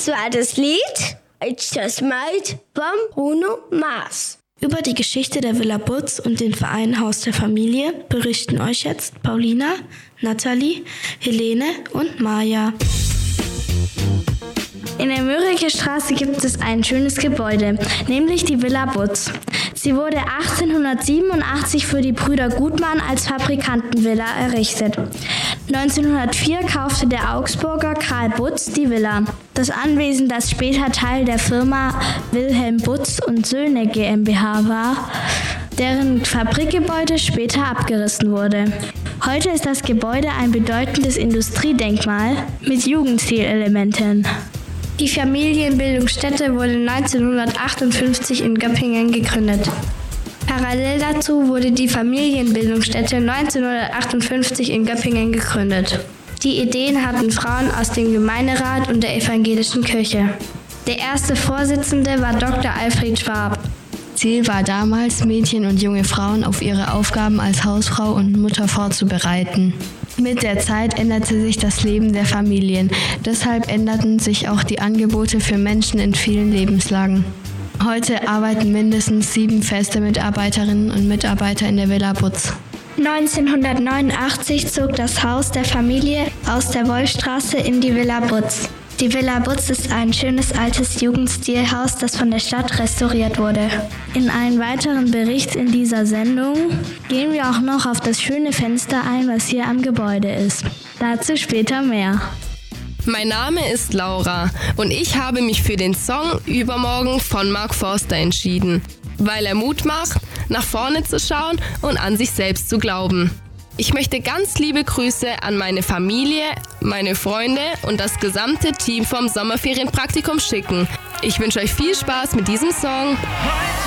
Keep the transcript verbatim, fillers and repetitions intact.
war das Lied It's Just Might von Bruno Mars. Über die Geschichte der Villa Butz und den Verein Haus der Familie berichten euch jetzt Paulina, Nathalie, Helene und Maja. In der Mörike Straße gibt es ein schönes Gebäude, nämlich die Villa Butz. Sie wurde achtzehnhundertsiebenundachtzig für die Brüder Gutmann als Fabrikantenvilla errichtet. neunzehnhundertvier kaufte der Augsburger Karl Butz die Villa. Das Anwesen, das später Teil der Firma Wilhelm Butz und Söhne GmbH war, deren Fabrikgebäude später abgerissen wurde. Heute ist das Gebäude ein bedeutendes Industriedenkmal mit Jugendstilelementen. Die Familienbildungsstätte wurde neunzehnhundertachtundfünfzig in Göppingen gegründet. Parallel dazu wurde die Familienbildungsstätte neunzehnhundertachtundfünfzig in Göppingen gegründet. Die Ideen hatten Frauen aus dem Gemeinderat und der evangelischen Kirche. Der erste Vorsitzende war Doktor Alfred Schwab. Ziel war damals, Mädchen und junge Frauen auf ihre Aufgaben als Hausfrau und Mutter vorzubereiten. Mit der Zeit änderte sich das Leben der Familien. Deshalb änderten sich auch die Angebote für Menschen in vielen Lebenslagen. Heute arbeiten mindestens sieben feste Mitarbeiterinnen und Mitarbeiter in der Villa Butz. neunzehnhundertneunundachtzig zog das Haus der Familie aus der Wollstraße in die Villa Butz. Die Villa Butz ist ein schönes altes Jugendstilhaus, das von der Stadt restauriert wurde. In einem weiteren Bericht in dieser Sendung gehen wir auch noch auf das schöne Fenster ein, was hier am Gebäude ist. Dazu später mehr. Mein Name ist Laura und ich habe mich für den Song Übermorgen von Mark Forster entschieden, weil er Mut macht, nach vorne zu schauen und an sich selbst zu glauben. Ich möchte ganz liebe Grüße an meine Familie, meine Freunde und das gesamte Team vom Sommerferienpraktikum schicken. Ich wünsche euch viel Spaß mit diesem Song.